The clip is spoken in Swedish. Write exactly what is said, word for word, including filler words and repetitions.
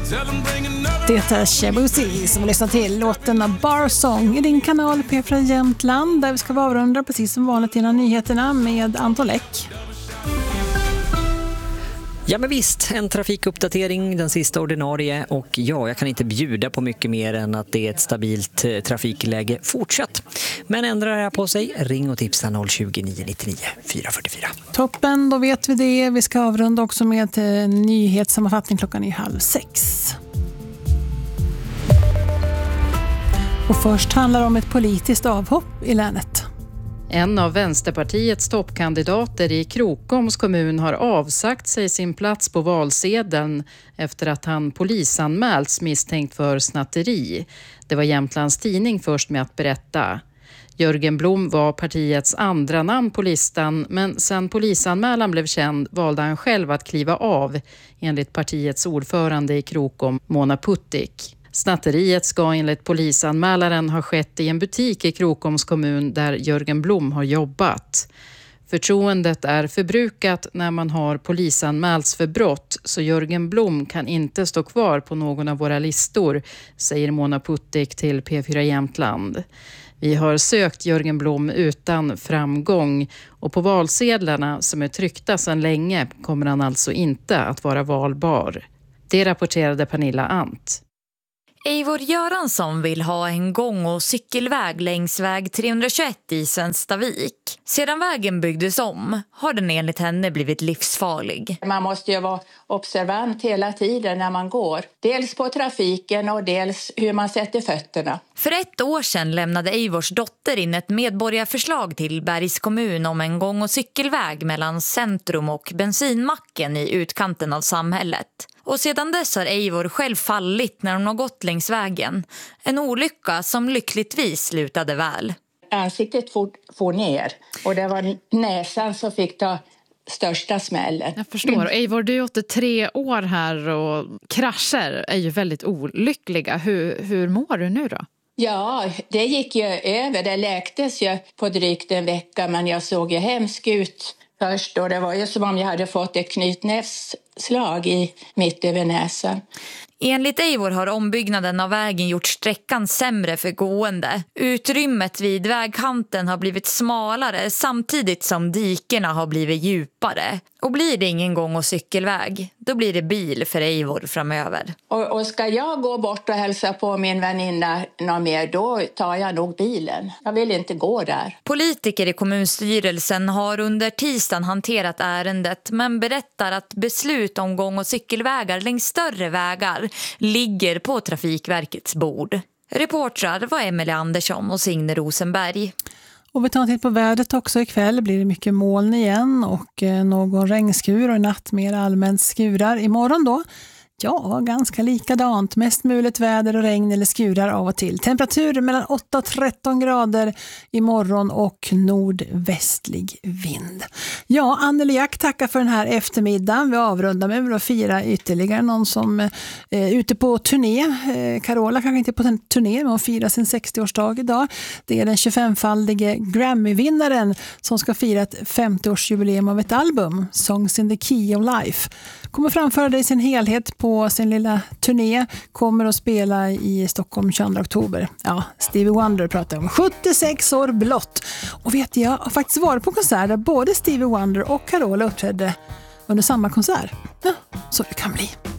Det är Shabuzi som vi lyssnar till låten Bar Song i din kanal P fyra Jämtland, där vi ska vara avrunda precis som vanligt innan nyheterna med Anton Läck. Ja men visst, en trafikuppdatering, den sista ordinarie, och ja, jag kan inte bjuda på mycket mer än att det är ett stabilt eh, trafikläge fortsatt. Men ändrar det på sig, ring och tipsa noll tjugo, nio nittionio, fyra fyra fyra. Toppen, då vet vi det. Vi ska avrunda också med eh, nyhetssammanfattning klockan i halv sex. Och först handlar det om ett politiskt avhopp i länet. En av Vänsterpartiets toppkandidater i Krokoms kommun har avsagt sig sin plats på valsedeln efter att han polisanmälts misstänkt för snatteri. Det var Jämtlands Tidning först med att berätta. Jörgen Blom var partiets andra namn på listan, men sen polisanmälan blev känd valde han själv att kliva av, enligt partiets ordförande i Krokom, Mona Puttik. Snatteriet ska enligt polisanmälaren ha skett i en butik i Krokoms kommun där Jörgen Blom har jobbat. Förtroendet är förbrukat när man har polisanmälts för brott, så Jörgen Blom kan inte stå kvar på någon av våra listor, säger Mona Puttik till P fyra Jämtland. Vi har sökt Jörgen Blom utan framgång, och på valsedlarna som är tryckta sedan länge kommer han alltså inte att vara valbar. Det rapporterade Pernilla Ant. Eivor Göransson vill ha en gång- och cykelväg längs väg trehundratjugoett i Svenstavik. Sedan vägen byggdes om har den enligt henne blivit livsfarlig. Man måste ju vara observant hela tiden när man går. Dels på trafiken och dels hur man sätter fötterna. För ett år sedan lämnade Eivors dotter in ett medborgarförslag till Bergs kommun om en gång- och cykelväg mellan centrum och bensinmacken i utkanten av samhället. Och sedan dess har Eivor själv fallit när hon har gått längs vägen. En olycka som lyckligtvis slutade väl. Ansiktet for, for ner och det var näsan som fick ta största smällen. Jag förstår. Eivor, du är åttiotre år här och krascher är ju väldigt olyckliga. Hur, hur mår du nu då? Ja, det gick ju över. Det läktes ju på drygt en vecka, men jag såg ju hemskt ut först. Och det var ju som om jag hade fått ett knytnävsslag i mitt över näsan. Enligt Eivor har ombyggnaden av vägen gjort sträckan sämre för gående. Utrymmet vid vägkanten har blivit smalare samtidigt som dikerna har blivit djupare. Och blir det ingen gång- och cykelväg, då blir det bil för Eivor framöver. Och, och ska jag gå bort och hälsa på min väninna någon mer, då tar jag nog bilen. Jag vill inte gå där. Politiker i kommunstyrelsen har under tisdagen hanterat ärendet, men berättar att beslut om gång- och cykelvägar längs större vägar ligger på Trafikverkets bord. Reportrar var Emelie Andersson och Signe Rosenberg. Och vi tar en titt på vädret också. Ikväll blir det mycket moln igen och någon regnskur, och i natt mer allmänt skurar. Imorgon då? Ja, ganska likadant. Mest muligt väder och regn eller skurar av och till. Temperatur mellan åtta och tretton grader imorgon och nordvästlig vind. Ja, Anneli Jack tackar för den här eftermiddagen. Vi avrundar med att fira ytterligare någon som är ute på turné. Carola kanske inte är på turné, men hon firar sin sextioårsdag idag. Det är den tjugofemfaldige Grammy-vinnaren som ska fira ett femtioårsjubileum av ett album, Songs in the Key of Life. Kommer framföra det i sin helhet på sin lilla turné. Kommer att spela i Stockholm tjugoandra oktober. Ja, Stevie Wonder pratar om. sjuttiosex år blott. Och vet jag har faktiskt varit på konsert där både Stevie Wonder och Carola uppträdde under samma konsert. Ja, så det kan bli.